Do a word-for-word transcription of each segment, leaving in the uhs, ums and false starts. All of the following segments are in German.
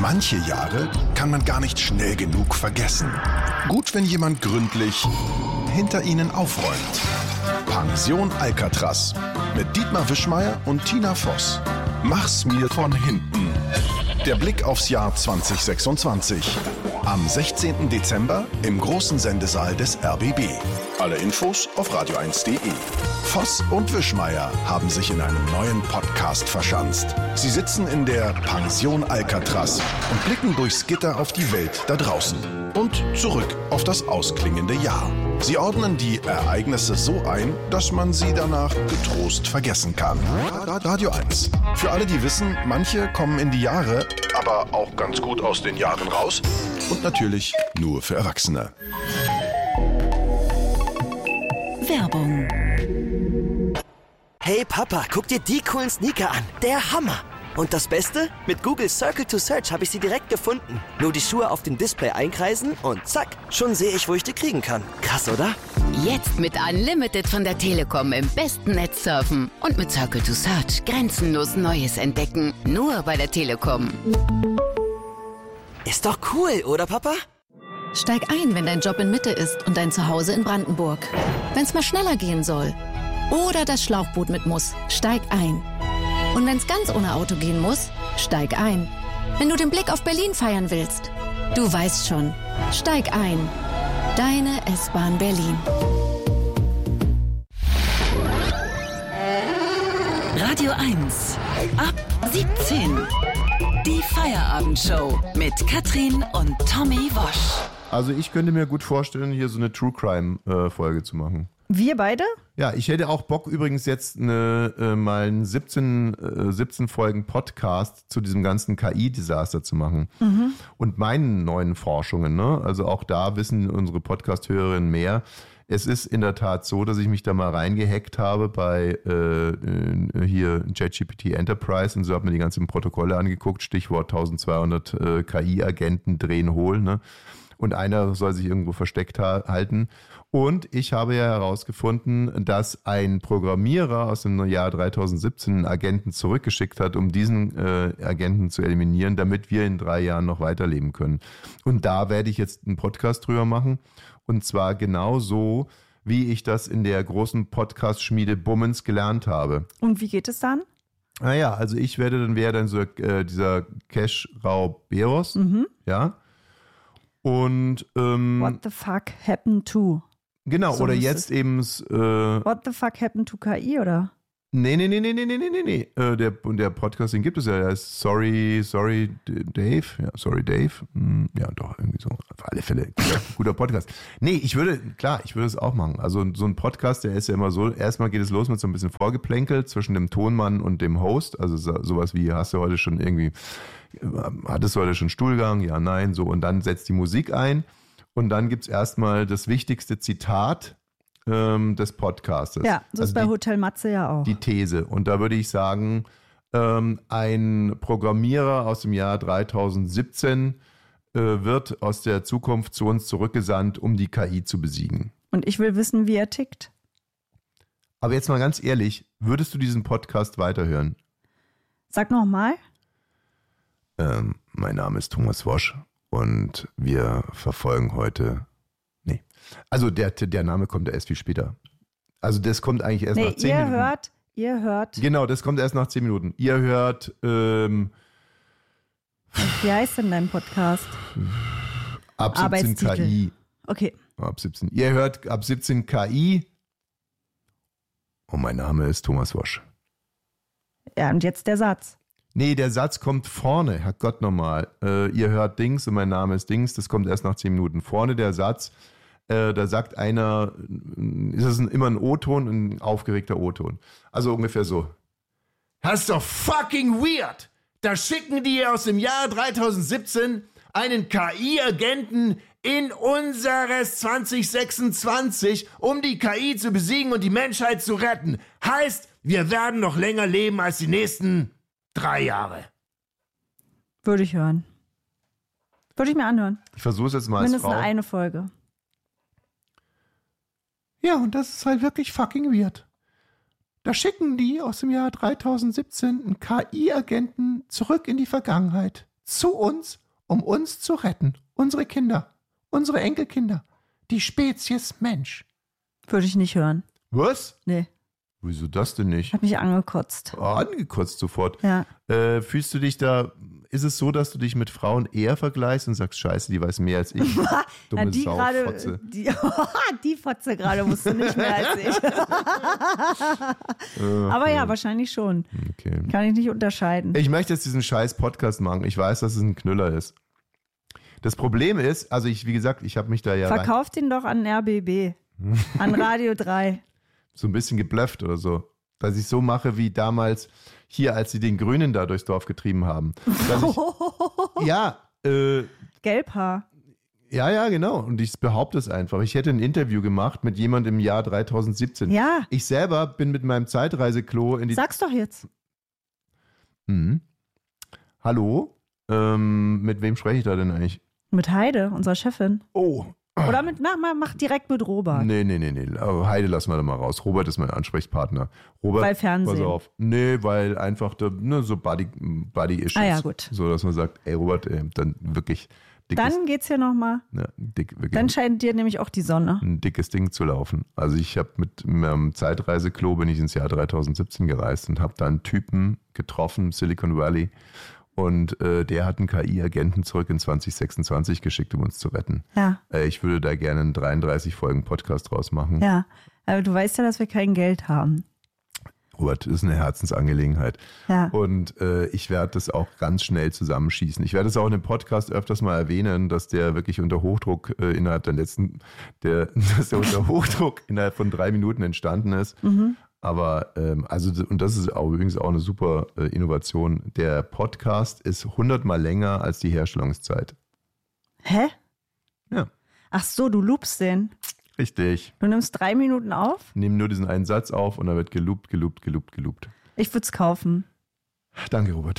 Manche Jahre kann man gar nicht schnell genug vergessen. Gut, wenn jemand gründlich hinter ihnen aufräumt. Pension Alcatraz mit Dietmar Wischmeier und Tina Voss. Mach's mir von hinten. Der Blick aufs Jahr zwanzig sechsundzwanzig. Am sechzehnten Dezember im großen Sendesaal des R B B. Alle Infos auf radio eins punkt de. Voss und Wischmeier haben sich in einem neuen Podcast verschanzt. Sie sitzen in der Pension Alcatraz und blicken durchs Gitter auf die Welt da draußen und zurück auf das ausklingende Jahr. Sie ordnen die Ereignisse so ein, dass man sie danach getrost vergessen kann. Radio eins. Für alle, die wissen, manche kommen in die Jahre, aber auch ganz gut aus den Jahren raus. Und natürlich nur für Erwachsene. Werbung. Hey Papa, guck dir die coolen Sneaker an. Der Hammer. Und das Beste? Mit Google Circle to Search habe ich sie direkt gefunden. Nur die Schuhe auf dem Display einkreisen und zack, schon sehe ich, wo ich die kriegen kann. Krass, oder? Jetzt mit Unlimited von der Telekom im besten Netz surfen. Und mit Circle to Search grenzenlos Neues entdecken. Nur bei der Telekom. Ist doch cool, oder Papa? Steig ein, wenn dein Job in Mitte ist und dein Zuhause in Brandenburg. Wenn's mal schneller gehen soll. Oder das Schlauchboot mit muss. Steig ein. Und wenn's ganz ohne Auto gehen muss, steig ein. Wenn du den Blick auf Berlin feiern willst, du weißt schon, steig ein. Deine S-Bahn Berlin. Radio eins. Ab siebzehn. Die Feierabendshow mit Katrin und Tommy Wosch. Also ich könnte mir gut vorstellen, hier so eine True Crime äh, Folge zu machen. Wir beide? Ja, ich hätte auch Bock übrigens jetzt eine, äh, mal einen siebzehn, äh, siebzehn Folgen Podcast zu diesem ganzen K I-Desaster zu machen. Mhm. Und meinen neuen Forschungen, ne? Also auch da wissen unsere Podcast-Hörerinnen mehr. Es ist in der Tat so, dass ich mich da mal reingehackt habe bei äh, hier ChatGPT Enterprise und so habe mir die ganzen Protokolle angeguckt, Stichwort zwölfhundert äh, K I-Agenten drehen holen, ne? Und einer soll sich irgendwo versteckt ha- halten. Und ich habe ja herausgefunden, dass ein Programmierer aus dem Jahr zweitausendsiebzehn einen Agenten zurückgeschickt hat, um diesen äh, Agenten zu eliminieren, damit wir in drei Jahren noch weiterleben können. Und da werde ich jetzt einen Podcast drüber machen. Und zwar genau so, wie ich das in der großen Podcast-Schmiede Bummens gelernt habe. Und wie geht es dann? Naja, also ich werde dann, wäre dann so äh, dieser Cash Rauberos, mhm. ja. Und ähm, What the fuck happened to? Genau, so oder jetzt eben äh, What the fuck happened to K I, oder? Nee, nee, nee, nee, nee, nee, nee, nee. Äh, der, der Podcast, den gibt es ja, der heißt Sorry, Sorry Dave. Ja, Sorry Dave. Hm, ja, doch, irgendwie so. Auf alle Fälle. Guter, guter Podcast. Nee, ich würde, klar, ich würde es auch machen. Also so ein Podcast, der ist ja immer so, erstmal geht es los mit so ein bisschen Vorgeplänkel zwischen dem Tonmann und dem Host. Also so, sowas wie, hast du heute schon irgendwie, hattest du heute schon Stuhlgang? Ja, nein, so. Und dann setzt die Musik ein. Und dann gibt es erstmal das wichtigste Zitat ähm, des Podcastes. Ja, das also ist bei die, Hotel Matze ja auch. Die These. Und da würde ich sagen, ähm, ein Programmierer aus dem Jahr zweitausendsiebzehn äh, wird aus der Zukunft zu uns zurückgesandt, um die K I zu besiegen. Und ich will wissen, wie er tickt. Aber jetzt mal ganz ehrlich, würdest du diesen Podcast weiterhören? Sag nochmal. Ähm, mein Name ist Thomas Wosch. Und wir verfolgen heute, nee, also der, der Name kommt erst viel später. Also das kommt eigentlich erst nee, nach zehn ihr Minuten. Hört, ihr hört. Genau, das kommt erst nach zehn Minuten. Ihr hört, ähm, wie heißt denn dein Podcast? Ab siebzehn K I. Okay. Ab siebzehn. Ihr hört ab siebzehn K I. Und mein Name ist Thomas Wosch. Ja, und jetzt der Satz. Nee, der Satz kommt vorne, Herrgott nochmal. Äh, ihr hört Dings und mein Name ist Dings, das kommt erst nach zehn Minuten. Vorne der Satz, äh, da sagt einer, ist es ein, immer ein O-Ton, ein aufgeregter O-Ton. Also ungefähr so. Das ist doch fucking weird! Da schicken die aus dem Jahr zweitausendsiebzehn einen K I-Agenten in unseres zwanzig sechsundzwanzig, um die K I zu besiegen und die Menschheit zu retten. Heißt, wir werden noch länger leben als die nächsten Drei Jahre. Würde ich hören. Würde ich mir anhören. Ich versuche es jetzt mal als Mindestens Frau. eine Folge. Ja, und das ist halt wirklich fucking weird. Da schicken die aus dem Jahr zweitausendsiebzehn einen K I-Agenten zurück in die Vergangenheit, zu uns, um uns zu retten. Unsere Kinder, unsere Enkelkinder, die Spezies Mensch. Würde ich nicht hören. Was? Nee. Wieso das denn nicht? Hat mich angekotzt. Oh, angekotzt sofort. Ja. Äh, fühlst du dich da, ist es so, dass du dich mit Frauen eher vergleichst und sagst, scheiße, die weiß mehr als ich? Dumme Na, die Sau, gerade, Fotze. die, die Fotze gerade wusste nicht mehr als ich. Aber ja, wahrscheinlich schon. Okay. Kann ich nicht unterscheiden. Ich möchte jetzt diesen scheiß Podcast machen. Ich weiß, dass es ein Knüller ist. Das Problem ist, also ich, wie gesagt, ich habe mich da ja rein, Verkauft ihn doch an R B B. An Radio drei. so ein bisschen geblufft oder so. Dass ich so mache wie damals hier, als sie den Grünen da durchs Dorf getrieben haben. Dass ich, ja, äh, Gelbhaar. ja, ja, genau. Und ich behaupte es einfach. Ich hätte ein Interview gemacht mit jemandem im Jahr dreitausendsiebzehn. Ja. Ich selber bin mit meinem Zeitreiseklo in die... Sag's doch jetzt. Hm. Hallo? Ähm, mit wem spreche ich da denn eigentlich? Mit Heide, unserer Chefin. Oh, Oder mit, mach, mach, mach direkt mit Robert. nee, nee, nee, nee. Aber Heide lassen wir da mal raus. Robert ist mein Ansprechpartner. Robert, Weil Fernsehen. pass auf. Nee, weil einfach da, ne, so Buddy, Buddy-Issues. Ah ja, gut. So, dass man sagt, ey Robert, ey, dann wirklich dickes, Dann geht's hier nochmal. ja, dick, wirklich Dann scheint dir nämlich auch die Sonne. ein dickes Ding zu laufen. Also ich habe mit meinem Zeitreiseklo bin ich ins Jahr dreitausendsiebzehn gereist und habe da einen Typen getroffen, Silicon Valley. Und äh, der hat einen K I-Agenten zurück in zwanzig sechsundzwanzig geschickt, um uns zu retten. Ja, Äh, ich würde da gerne einen dreiunddreißig Folgen Podcast draus machen. ja. Aber du weißt ja, dass wir kein Geld haben. Robert, das ist eine Herzensangelegenheit. Ja. Und äh, ich werde das auch ganz schnell zusammenschießen. Ich werde es auch in dem Podcast öfters mal erwähnen, dass der wirklich unter Hochdruck äh, innerhalb der letzten, der, dass der unter Hochdruck innerhalb von drei Minuten entstanden ist. Mhm. Aber, ähm, also, und das ist auch übrigens auch eine super äh, Innovation. Der Podcast ist hundertmal länger als die Herstellungszeit. Hä? Ja, Ach so, du loopst den. richtig. Du nimmst drei Minuten auf? Nehmen nur diesen einen Satz auf und dann wird geloopt, geloopt, geloopt, geloopt. Ich würde es kaufen. Danke, Robert.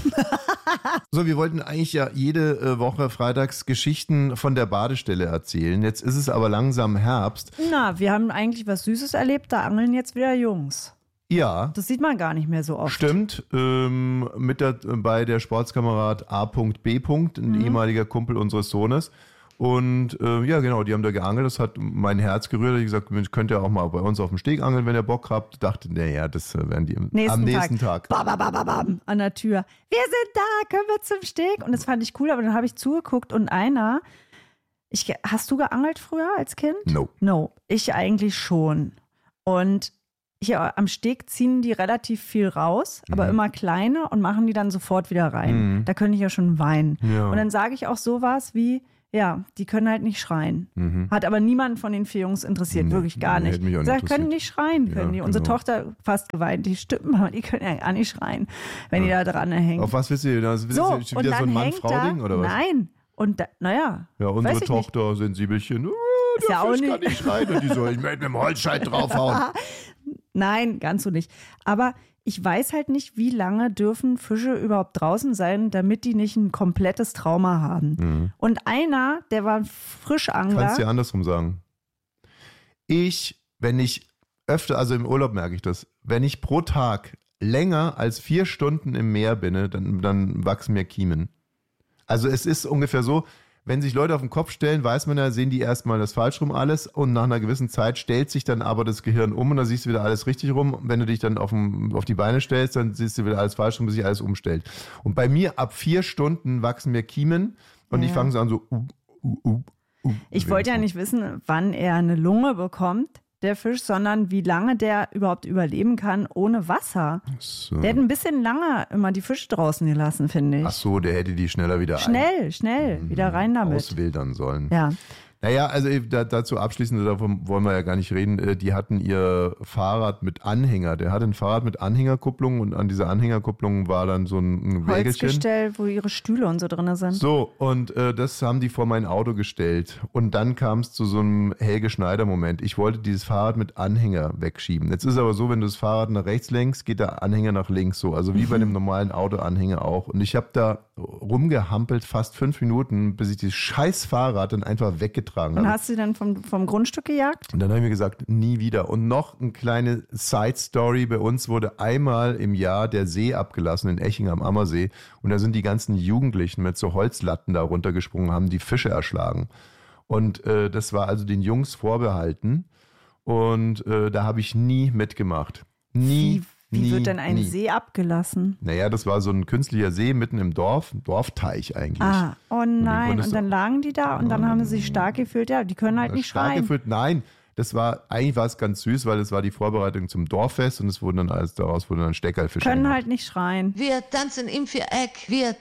So, wir wollten eigentlich ja jede äh, Woche freitags Geschichten von der Badestelle erzählen. Jetzt ist es aber langsam Herbst. Na, wir haben eigentlich was Süßes erlebt, da angeln jetzt wieder Jungs. Ja, Das sieht man gar nicht mehr so oft. stimmt. Ähm, mit der, bei der Sportskamerad A B. Ein ehemaliger Kumpel unseres Sohnes. Und äh, ja, genau, die haben da geangelt. Das hat mein Herz gerührt. Ich gesagt, Mensch, könnt ihr auch mal bei uns auf dem Steg angeln, wenn ihr Bock habt. Dachte, naja, das werden die im, Nächsten am nächsten Tag. Tag. Bam, bam, bam, bam, an der Tür. Wir sind da, können wir zum Steg? Und das fand ich cool, aber dann habe ich zugeguckt und einer, ich, hast du geangelt früher als Kind? No. No, ich eigentlich schon. Und hier am Steg ziehen die relativ viel raus, aber Mhm. immer kleine und machen die dann sofort wieder rein. Mhm. Da könnte ich ja schon weinen. Ja. Und dann sage ich auch sowas wie, ja, die können halt nicht schreien. Mhm. Hat aber niemanden von den vier Jungs interessiert, Nee, wirklich gar nee, nicht. hätte mich auch nicht Sag, können interessiert. nicht schreien, können Ja, die. Unsere genau. Tochter fast geweint, die stimmen, aber die können ja gar nicht schreien, wenn die da dran hängen. Auf was willst du? Das ist So, jetzt und wieder so dann ein hängt Mann-Frau-Ding da, oder was? nein. Und da, naja, Ja, weiß unsere ich nicht. Tochter, Sensibelchen, oh, Ist der ja auch Fisch nicht- kann nicht schreien. Und die so, ich möchte mit dem Holzscheit draufhauen. Nein, ganz so nicht. Aber ich weiß halt nicht, wie lange dürfen Fische überhaupt draußen sein, damit die nicht ein komplettes Trauma haben. Und einer, der war ein Frischangler. Kannst du ja andersrum sagen. Ich, wenn ich öfter, also im Urlaub merke ich das, wenn ich pro Tag länger als vier Stunden im Meer bin, dann, dann wachsen mir Kiemen. Also es ist ungefähr so, wenn sich Leute auf den Kopf stellen, weiß man ja, sehen die erstmal das falsch rum alles und nach einer gewissen Zeit stellt sich dann aber das Gehirn um und dann siehst du wieder alles richtig rum. Und wenn du dich dann auf, dem, auf die Beine stellst, dann siehst du wieder alles falsch rum, bis sich alles umstellt. Und bei mir ab vier Stunden wachsen mir Kiemen und Ja. ich fange so an so uh, uh, uh, uh, Ich wollte ja nicht wissen, wann er eine Lunge bekommt, der Fisch, sondern wie lange der überhaupt überleben kann ohne Wasser. So. Der hat ein bisschen lange immer die Fische draußen gelassen, finde ich. Ach so, der hätte die schneller wieder Schnell, schnell, wieder rein ein- damit. auswildern sollen. Ja. Naja, also eh, da, dazu abschließend, davon wollen wir ja gar nicht reden, äh, die hatten ihr Fahrrad mit Anhänger. Der hatte ein Fahrrad mit Anhängerkupplung und an dieser Anhängerkupplung war dann so ein, ein Wägelchen. Holzgestell, wo ihre Stühle und so drin sind. So, und äh, das haben die vor mein Auto gestellt. Und dann kam es zu so einem Helge Schneider-Moment. Ich wollte dieses Fahrrad mit Anhänger wegschieben. Jetzt ist aber so, wenn du das Fahrrad nach rechts lenkst, geht der Anhänger nach links so. Also wie bei einem normalen Autoanhänger auch. Und ich habe da rumgehampelt fast fünf Minuten, bis ich dieses scheiß Fahrrad dann einfach weggetragen getragen Und habe. hast du dann vom, vom Grundstück gejagt? Und dann habe ich mir gesagt, nie wieder. Und noch eine kleine Side-Story. Bei uns wurde einmal im Jahr der See abgelassen in Eching am Ammersee. Und da sind die ganzen Jugendlichen mit so Holzlatten da runtergesprungen, haben die Fische erschlagen. Und äh, das war also den Jungs vorbehalten. Und äh, da habe ich nie mitgemacht. Nie. Wie, wie nie, wird denn ein nie. See abgelassen? Naja, das war so ein künstlicher See mitten im Dorf, ein Dorfteich eigentlich. Ah, oh nein. konntest Und dann du- lagen die da und dann haben sie sich stark gefühlt. Ja, die können halt nicht Stark schreien. gefüllt, nein. Das war, eigentlich war es ganz süß, weil es war die Vorbereitung zum Dorffest und es wurden dann alles, daraus wurden dann Steckerlfische Können gemacht. halt nicht schreien. Wir tanzen im Viereck, wir